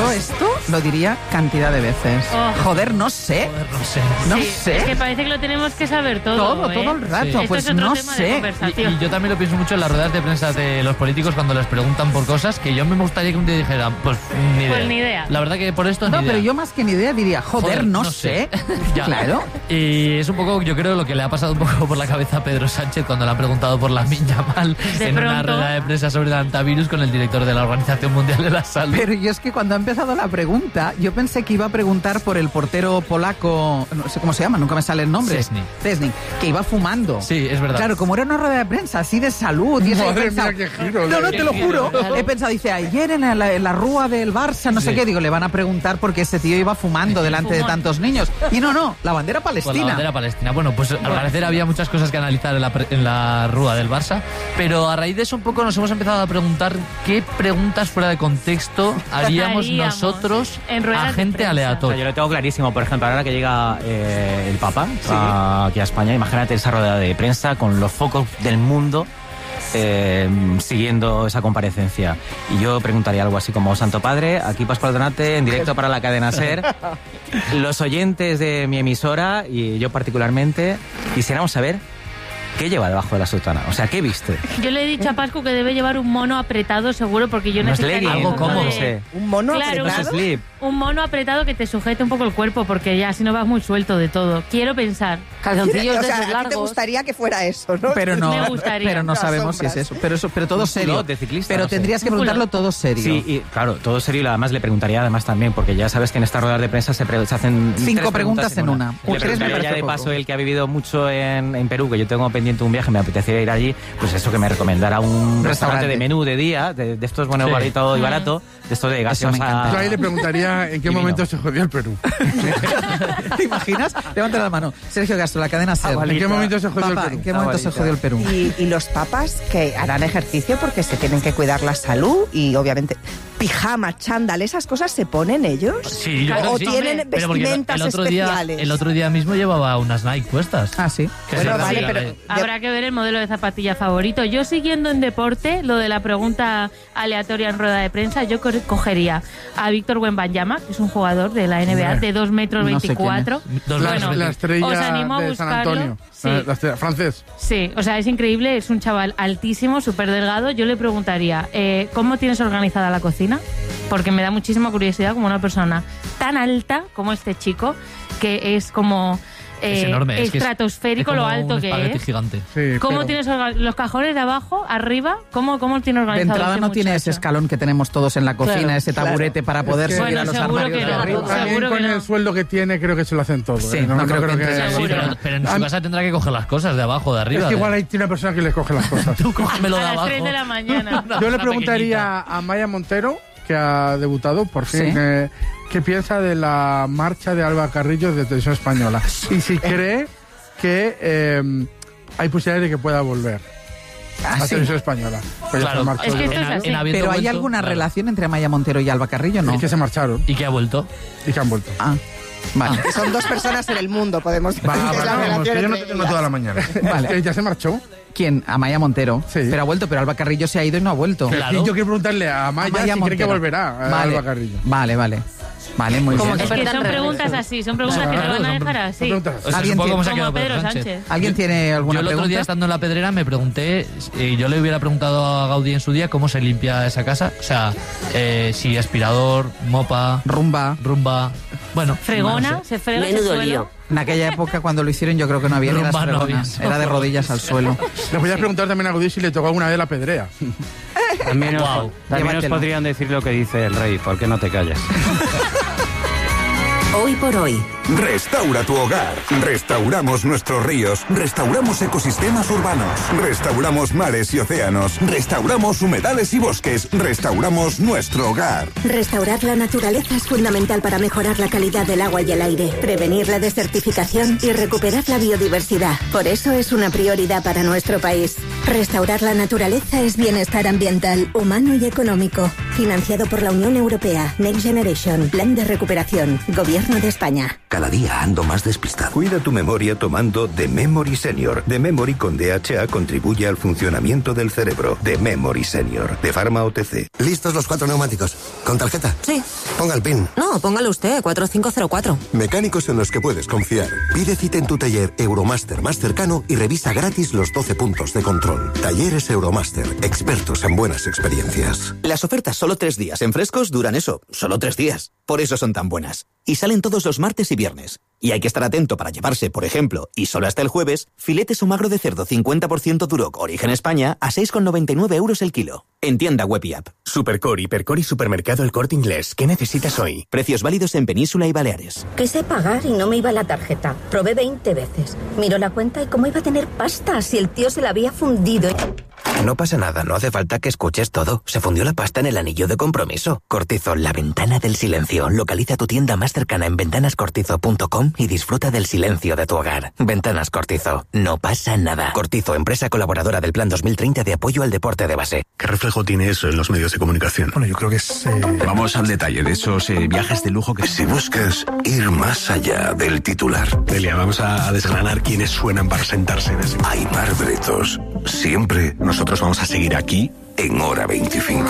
Yo esto lo diría cantidad de veces. Joder, no sé. No sé. Es que parece que lo tenemos que saber todo. Todo el rato. Esto Pues es otro no tema de sé. conversación. Y yo también lo pienso mucho en las ruedas de prensa de los políticos cuando les preguntan por cosas que yo me gustaría que un día dijeran, pues ni idea. Pues ni idea. La verdad que por esto ni idea. Pero yo más que ni idea diría, joder, no sé. Ya. Claro. Y es un poco, yo creo, lo que le ha pasado un poco por la cabeza a Pedro Sánchez cuando le han preguntado por la Minya Mal en una rueda de prensa sobre el antivirus con el director de la Organización Mundial de la Salud. Pero yo es que cuando ha empezado la pregunta, yo pensé que iba a preguntar por el portero polaco, no sé cómo se llama, nunca me sale el nombre. Szczęsny, que iba fumando. Sí, es verdad. Claro, como era una rueda de prensa así de salud. Y eso he pensado, mía, qué giro. No, te lo juro. He pensado, dice, ayer en la rúa del Barça, no sé qué, digo, le van a preguntar porque ese tío iba fumando delante de tantos niños. Y no, la bandera palestina. Pues la bandera palestina. Bueno, pues al parecer había muchas cosas que analizar en la rúa del Barça, pero a raíz de eso un poco nos hemos empezado a preguntar qué preguntas fuera de contexto haríamos nosotros a gente aleatoria. Yo lo tengo clarísimo. Por ejemplo, ahora que llega el Papa aquí a España, imagínate esa rueda de prensa con los focos del mundo siguiendo esa comparecencia. Y yo preguntaría algo así como: Santo Padre, aquí Pascual Donate, en directo para la cadena SER. Los oyentes de mi emisora, y yo particularmente, quisiéramos saber ¿qué lleva debajo de la sotana? O sea, ¿qué viste? Yo le he dicho a Pascu que debe llevar un mono apretado seguro, porque yo necesitaría algo cómodo. de... No sé. ¿Un mono claro, apretado? Un mono apretado que te sujete un poco el cuerpo, porque ya si no vas muy suelto de todo. Quiero pensar. Calzoncillos de esos largos. A ti te gustaría que fuera eso, ¿no? Pero no, Me gustaría. pero no sabemos si es eso. Pero todo serio. De ciclista, pero no sé. tendrías que preguntarlo todo serio. Sí, y claro, todo serio, y además le preguntaría además también, porque ya sabes que en estas ruedas de prensa se hacen 5 preguntas en una. Le preguntaría ya de paso, el que ha vivido mucho en Perú, que yo tengo pendiente un viaje, me apetecería ir allí, pues eso, que me recomendara un restaurante de menú de día, de estos, bueno, guardito y barato, de estos de gaseosa. Yo ahí le preguntaría en qué momento se jodió el Perú. ¿Te imaginas? Levanta la mano. Sergio Castro, la cadena SER. ¿En qué momento se jodió el Perú? ¿En qué momento se jodió el Perú? Y los papas que harán ejercicio porque se tienen que cuidar la salud y obviamente pijama, chándal, esas cosas se ponen ellos. Sí, yo o sí, tienen vestimentas especiales. El otro día mismo llevaba unas Nike puestas. Ah, sí. Bueno, vale, pero habrá que ver el modelo de zapatilla favorito. Yo, siguiendo en deporte, lo de la pregunta aleatoria en rueda de prensa, yo cogería a Víctor Wembanyama, que es un jugador de la NBA de 2 metros 24. Bueno, la estrella os animo a de buscarlo. San Antonio. Sí. La estrella, francés. Sí, o sea, es increíble, es un chaval altísimo, súper delgado. Yo le preguntaría, ¿cómo tienes organizada la cocina? Porque me da muchísima curiosidad como una persona tan alta como este chico, que es como... es enorme, estratosférico es lo alto que es. Gigante. Sí, ¿Cómo tienes los cajones de abajo, arriba? ¿Cómo tiene De organizado? entrada no tiene ese escalón que tenemos todos en la cocina, Claro, ese taburete para poder Es que- subir Bueno, a los seguro armarios que de no. arriba. También Seguro con que no. el sueldo que tiene, creo que se lo hacen todo. Sí, no no creo creo que que... entre- Sí, pero en su casa tendrá que coger las cosas de abajo, de arriba. Es que igual ahí tiene una persona que les coge las cosas. Tú cógemelo A de las abajo. 3 de la mañana. Yo le Una preguntaría a Maya Montero, que ha debutado por fin, Sí. qué piensa de la marcha de Alba Carrillo de Televisión Española y si cree que hay posibilidades de que pueda volver a sí. Televisión Española. Pues ya Claro. se marchó. Es que esto es así. Pero ¿hay alguna relación entre Amaya Montero y Alba Carrillo? No. Es que se marcharon ¿Y qué ha vuelto? y que han vuelto. Ah, vale. que son 2 personas en el mundo, podemos decir. Va, que es la vamos, relación que yo no entre te tengo ellas. toda la mañana. Vale. Que ya se marchó. ¿Quién? Amaya Montero. Sí. Pero ha vuelto, pero Alba Carrillo se ha ido y no ha vuelto. Claro. Y yo quiero preguntarle a Maya Amaya si cree que Montero. volverá a Vale. Alba Carrillo. Vale, muy bien. Es que son preguntas así, son preguntas que te van a dejar así. Preguntas así. O sea, es ¿Alguien un poco como se ha Como quedado Pedro Sánchez. ¿Alguien tiene alguna Yo el otro pregunta? día, estando en la Pedrera, me pregunté, yo le hubiera preguntado a Gaudí en su día cómo se limpia esa casa. O sea, si aspirador, mopa, Rumba. rumba... Bueno, Fregona, no sé. se frega ese Menudo suelo. lío. En aquella época, cuando lo hicieron, yo creo que no había ni las Rumba no había. fregonas. Era de rodillas al suelo. Le voy a preguntar también a Gaudí si le tocó alguna vez la pedrea. También, Wow. también os Llévatelo. podrían decir lo que dice el rey, ¿por qué no te callas? Hoy por hoy. Restaura tu hogar. Restauramos nuestros ríos. Restauramos ecosistemas urbanos. Restauramos mares y océanos. Restauramos humedales y bosques. Restauramos nuestro hogar. Restaurar la naturaleza es fundamental para mejorar la calidad del agua y el aire, prevenir la desertificación y recuperar la biodiversidad. Por eso es una prioridad para nuestro país. Restaurar la naturaleza es bienestar ambiental, humano y económico. Financiado por la Unión Europea. Next Generation. Plan de recuperación. Gobierno de España. Cada día ando más despistado. Cuida tu memoria tomando The Memory Senior. The Memory con DHA contribuye al funcionamiento del cerebro. The Memory Senior, de Pharma OTC. ¿Listos los 4 neumáticos? ¿Con tarjeta? Sí. Ponga el PIN. No, póngalo usted, 4504. Mecánicos en los que puedes confiar. Pide cita en tu taller Euromaster más cercano y revisa gratis los 12 puntos de control. Talleres Euromaster, expertos en buenas experiencias. Las ofertas solo 3 días en Frescos duran eso, solo 3 días. Por eso son tan buenas. Y salen todos los martes y viernes. Y hay que estar atento para llevarse, por ejemplo, y solo hasta el jueves, filetes o magro de cerdo 50% Duroc, origen España, a 6,99 € el kilo. En tienda web y app. Supercore, Hipercore y Supermercado El Corte Inglés. ¿Qué necesitas hoy? Precios válidos en Península y Baleares. Quise pagar y no me iba la tarjeta. Probé 20 veces. Miró la cuenta y cómo iba a tener pasta si el tío se la había fundido. No pasa nada, no hace falta que escuches todo. Se fundió la pasta en el anillo de compromiso. Cortizo, la ventana del silencio. Localiza tu tienda más cercana en ventanascortizo.com y disfruta del silencio de tu hogar. Ventanas Cortizo. No pasa nada. Cortizo, empresa colaboradora del Plan 2030 de apoyo al deporte de base. ¿Qué reflejo tiene eso en los medios de comunicación? Bueno, yo creo que es... Vamos al detalle de esos viajes de lujo que... Si buscas ir más allá del titular. Delia, vamos a desgranar quiénes suenan para sentarse en ese... Aimar Bretos. Siempre nosotros vamos a seguir aquí en Hora 25.